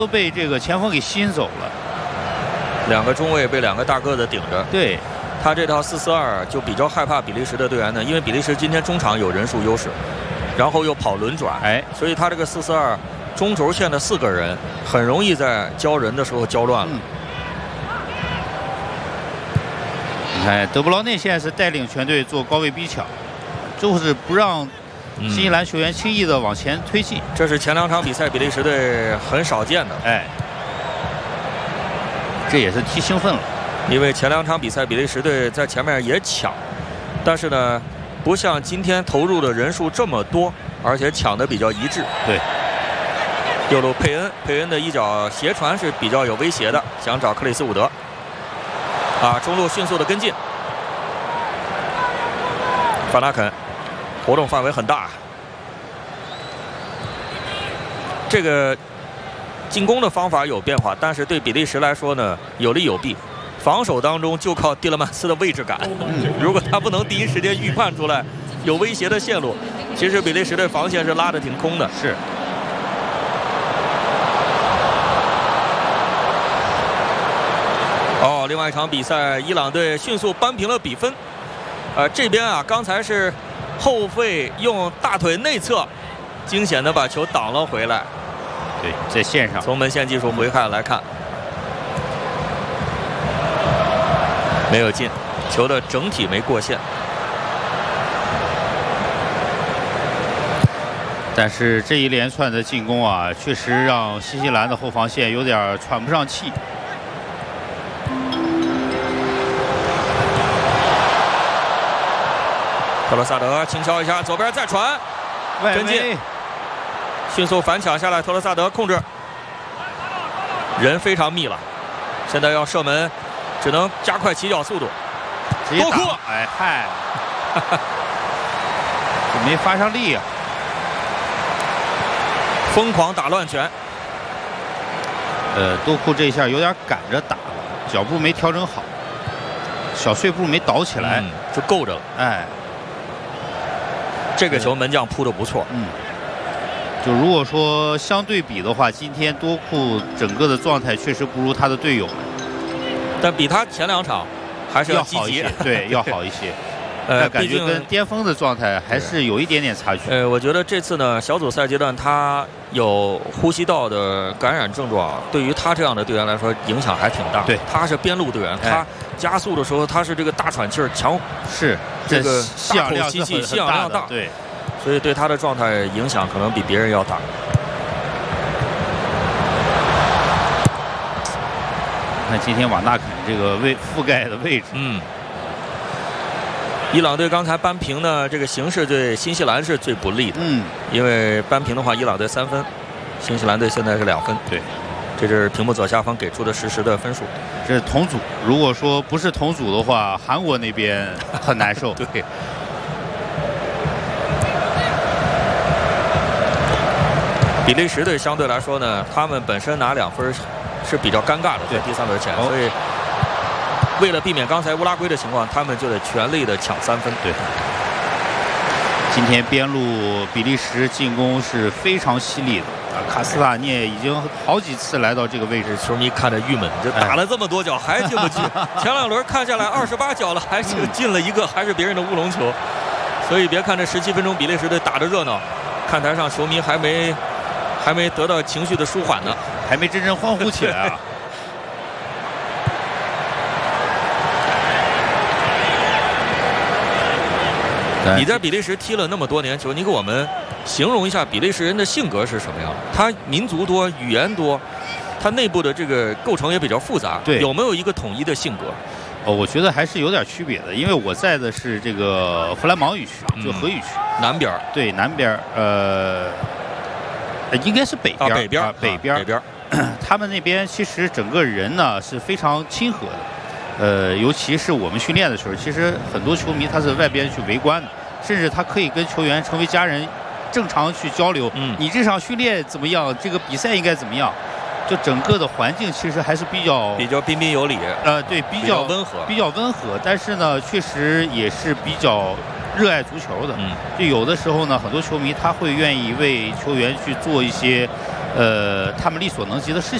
都被这个前锋给吸引走了。 两个中卫被两个大个子顶着。 对， 他这套4-4-2就比较害怕比利时的队员呢，因为比利时今天中场有人数优势，然后又跑轮转，所以他这个4-4-2中轴线的4个人很容易在交人的时候交乱了。 你看德布劳内现在是带领全队做高位逼抢，就是不让新西兰球员轻易的往前推进。 这是前2场比赛比利时队很少见的。 这也是踢兴奋了， 因为前2场比赛比利时队在前面也抢，但是呢，不像今天投入的人数这么多，而且抢得比较一致。 对， 右路佩恩的一脚斜传是比较有威胁的，想找克里斯伍德。中路迅速的跟进，范拉肯活动范围很大，这个进攻的方法有变化，但是对比利时来说呢，有利有弊。防守当中就靠蒂勒曼斯的位置感，如果他不能第一时间预判出来有威胁的线路，其实比利时的防线是拉得挺空的。 是。 另外一场比赛，伊朗队迅速扳平了比分。这边刚才是后卫用大腿内侧惊险的把球挡了回来。 对，在线上。 从门线技术回看来看，没有进，球的整体没过线。 但是这一连串的进攻确实让新西兰的后防线有点喘不上气。 特罗萨德轻敲一下，左边再传，跟进，迅速反抢下来。特罗萨德控制，人非常密了，现在要射门，只能加快起脚速度。多库， 没发上力疯狂打乱拳。 多库这一下有点赶着打了，脚步没调整好，小碎步没倒起来， 就够着了。这个球门将扑得不错。 就如果说相对比的话，今天多库整个的状态确实不如他的队友们， 但比他前2场还是要好一些。对，要好一些。感觉跟巅峰的状态还是有一点点差距。 我觉得这次呢，小组赛阶段他有呼吸道的感染症状，对于他这样的队员来说影响还挺大。 对， 他是边路队员，他加速的时候他是这个大喘气儿强， 是这个吸氧量吸气，吸氧量大。 对， 所以对他的状态影响可能比别人要大。 看今天瓦纳肯这个覆盖的位置， 伊朗队刚才扳平呢，这个形势对新西兰是最不利的。因为扳平的话，伊朗队3分，新西兰队现在是2分。 对， 这是屏幕左下方给出的实时的分数。 这是同组，如果说不是同组的话，韩国那边很难受。 对。比利时队相对来说呢，他们本身拿2分是比较尴尬的，在第3轮前，所以为了避免刚才乌拉圭的情况，他们就得全力的抢3分。 对，今天边路比利时进攻是非常犀利的卡斯塔涅已经好几次来到这个位置， 球迷看着郁闷，这打了这么多脚还进不去。前2轮看下来28脚了，还是进了一个，还是别人的乌龙球。所以别看这17分钟比利时队打得热闹，看台上球迷还没得到情绪的舒缓呢， 还没真正欢呼起来你在比利时踢了那么多年球，你给我们形容一下比利时人的性格是什么样？他民族多，语言多，他内部的这个构成也比较复杂。 对， 有没有一个统一的性格？ 我觉得还是有点区别的，因为我在的是这个弗兰芒语区，就荷语区南边。对， 南边，应该是北边。北边。他们那边其实整个人呢是非常亲和的。尤其是我们训练的时候，其实很多球迷他是外边去围观的，甚至他可以跟球员成为家人，正常去交流。你这场训练怎么样？这个比赛应该怎么样？就整个的环境其实还是比较彬彬有礼。 对，比较温和，但是呢，确实也是比较热爱足球的。就有的时候呢，很多球迷他会愿意为球员去做一些他们力所能及的事情。